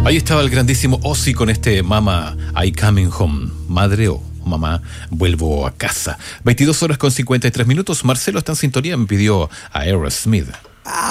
Ahí estaba el grandísimo Ozzy con este Mama, I Coming Home. Madre o mamá, vuelvo a casa. 22 horas con 53 minutos. Marcelo está en sintonía, me pidió a Aerosmith.